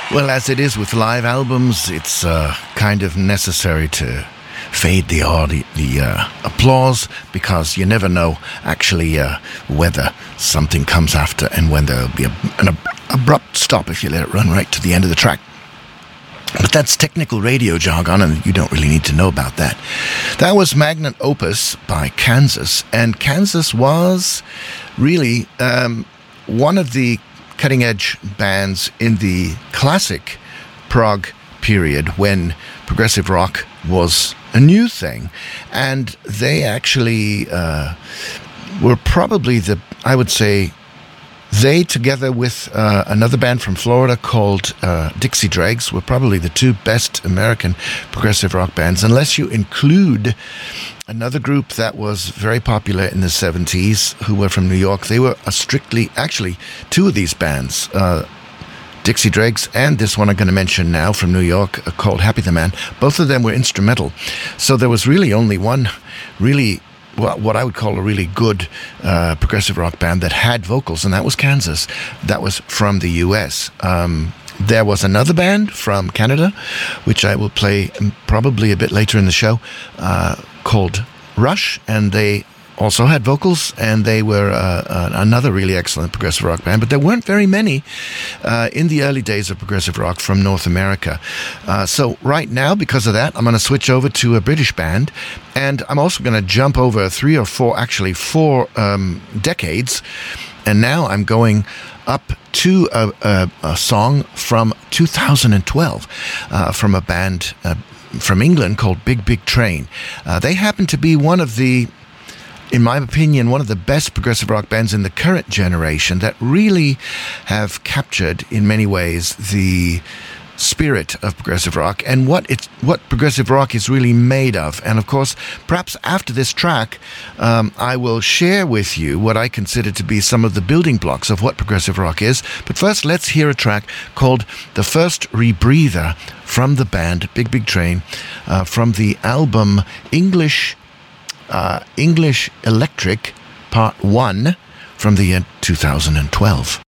Well, as it is with live albums, it's kind of necessary to fade the applause, because you never know actually whether something comes after and when there'll be an abrupt stop if you let it run right to the end of the track. But that's technical radio jargon, and you don't really need to know about that. That was Magnum Opus by Kansas, and Kansas was really one of the cutting-edge bands in the classic prog period when progressive rock was a new thing. And they actually were probably I would say, they, together with another band from Florida called Dixie Dregs, were probably the two best American progressive rock bands, unless you include another group that was very popular in the 70s who were from New York. They were actually two of these bands, Dixie Dregs and this one I'm going to mention now from New York called Happy the Man. Both of them were instrumental. So there was really only one what I would call a really good progressive rock band that had vocals, and that was Kansas. That was from the U.S. There was another band from Canada, which I will play probably a bit later in the show, called Rush, and they also had vocals, and they were another really excellent progressive rock band. But there weren't very many in the early days of progressive rock from North America. So right now, because of that, I'm going to switch over to a British band, and I'm also going to jump over four decades, and now I'm going up to a song from 2012 from a band from England called Big Big Train. They happen to be in my opinion, one of the best progressive rock bands in the current generation that really have captured, in many ways, the spirit of progressive rock and what progressive rock is really made of. And of course, perhaps after this track, I will share with you what I consider to be some of the building blocks of what progressive rock is. But first, let's hear a track called The First Rebreather from the band Big Big Train, from the album English Electric Part 1 from the year 2012.